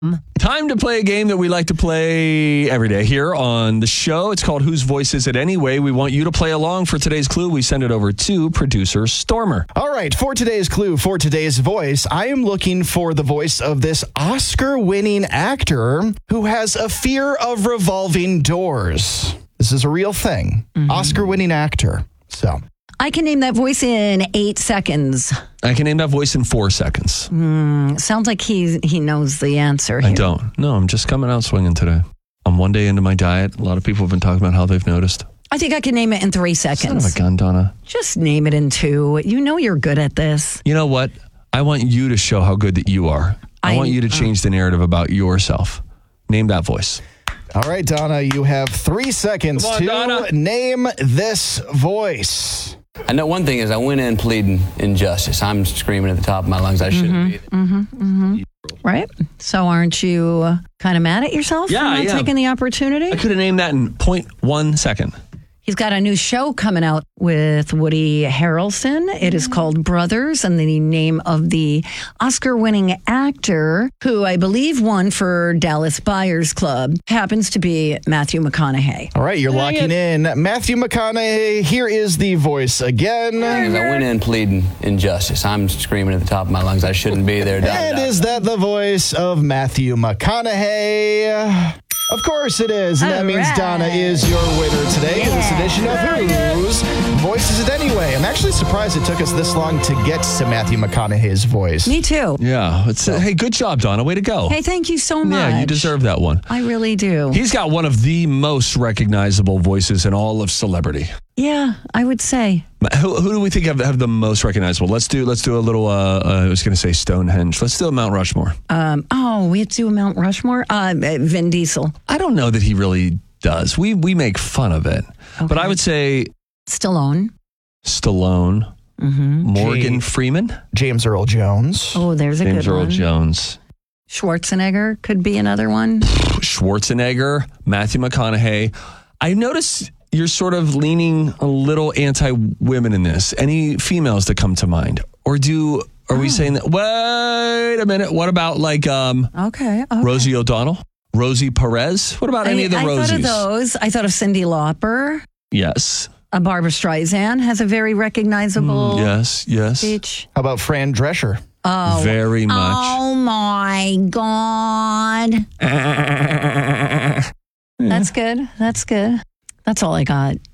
Time to play a game that we like to play every day here on the show. It's called Whose Voice Is It Anyway? We want you to play along. For today's clue, we send it over to producer Stormer. All right, for today's clue, for today's voice, I am looking for the voice of this Oscar-winning actor who has a fear of revolving doors. This is a real thing. Oscar-winning actor. So I can name that voice in 8 seconds. I can name that voice in 4 seconds. Sounds like he knows the answer here. I don't. No, I'm just coming out swinging today. I'm one day into my diet. A lot of people have been talking about how they've noticed. I think I can name it in 3 seconds. Son of a gun, Donna. Just name it in 2. You know you're good at this. You know what? I want you to show how good that you are. I want you to change the narrative about yourself. Name that voice. All right, Donna, you have 3 seconds Come on, to Donna. name this voice. I know one thing is I went in pleading injustice. I'm screaming at the top of my lungs. I shouldn't be. Right? So aren't you kind of mad at yourself for not taking the opportunity? I could have named that in 0.1 second. He's got a new show coming out with Woody Harrelson. It is called Brothers, and the name of the Oscar-winning actor, who I believe won for Dallas Buyers Club, happens to be Matthew McConaughey. All right, you're locking in Matthew McConaughey. Here is the voice again. I went in pleading injustice. I'm screaming at the top of my lungs. I shouldn't be there. And is that the voice of Matthew McConaughey? Of course it is, and that means Donna is your winner today for this edition of Whose Voice Is It Anyway? I'm actually surprised it took us this long to get to Matthew McConaughey's voice. Me too. Yeah. Hey, good job, Donna. Way to go. Hey, thank you so much. Yeah, you deserve that one. I really do. He's got one of the most recognizable voices in all of celebrity. Yeah, I would say. Who do we think have the most recognizable? Let's do a little. I was going to say Stonehenge. Let's do a Mount Rushmore. We have to do a Mount Rushmore. Vin Diesel. I don't know that he really does. We make fun of it, but I would say Stallone. Morgan Freeman, James Earl Jones. Oh, there's a James good Earl one. Jones, Schwarzenegger could be another one. Schwarzenegger, Matthew McConaughey. I noticed you're sort of leaning a little anti-women in this. Any females that come to mind? Or are we saying that? Wait a minute. What about like Okay. Rosie O'Donnell? Rosie Perez? What about any of the Rosies? I thought of those. I thought of Cyndi Lauper. Yes. Barbara Streisand has a very recognizable Yes. speech. How about Fran Drescher? Oh, Very much. Oh my God. That's good. That's all I got.